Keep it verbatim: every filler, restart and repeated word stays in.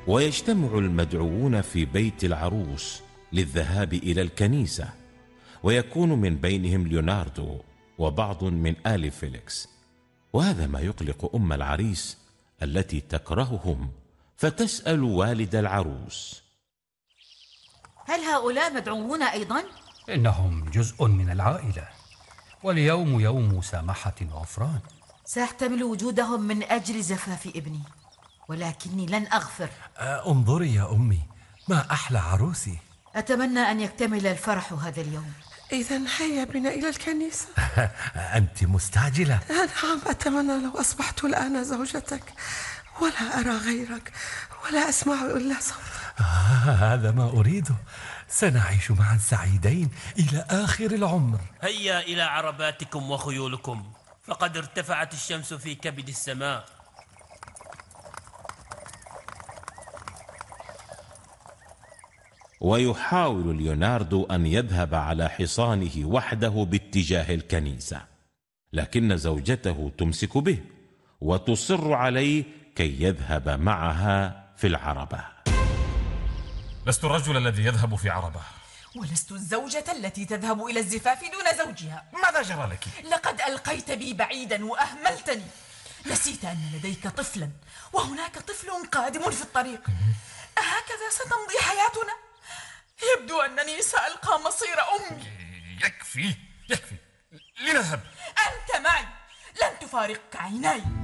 ويجتمع المدعوون في بيت العروس للذهاب إلى الكنيسة، ويكون من بينهم ليوناردو وبعض من آل فيليكس، وهذا ما يقلق أم العريس التي تكرههم، فتسأل والد العروس: هل هؤلاء مدعوون أيضا؟ إنهم جزء من العائلة، واليوم يوم مسامحة وغفران. سأحتمل وجودهم من أجل زفاف ابني، ولكني لن أغفر. أه انظري يا أمي، ما أحلى عروسي. أتمنى أن يكتمل الفرح هذا اليوم. إذن هيا بنا إلى الكنيسة. أنت مستعجلة؟ نعم، أتمنى لو أصبحت الآن زوجتك، ولا أرى غيرك ولا أسمع إلا صوتك. آه هذا ما أريده، سنعيش معا سعيدين إلى آخر العمر. هيا إلى عرباتكم وخيولكم، فقد ارتفعت الشمس في كبد السماء. ويحاول ليوناردو أن يذهب على حصانه وحده باتجاه الكنيسة، لكن زوجته تمسك به وتصر عليه كي يذهب معها في العربة. لست الرجل الذي يذهب في عربة، ولست الزوجة التي تذهب إلى الزفاف دون زوجها. ماذا جرى لك؟ لقد ألقيت بي بعيدا وأهملتني. نسيت أن لديك طفلا وهناك طفل قادم في الطريق. أهكذا ستمضي حياتنا؟ يبدو أنني سألقى مصير أمي. يكفي يكفي، لنذهب. أنت معي، لن تفارقك عيناي.